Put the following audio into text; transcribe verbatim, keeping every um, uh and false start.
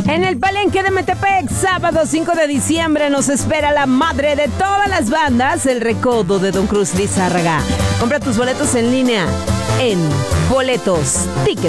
En el Palenque de Metepec, sábado cinco de diciembre, nos espera la madre de todas las bandas, El Recodo de Don Cruz Lizárraga. Compra tus boletos en línea en Boletos Ticket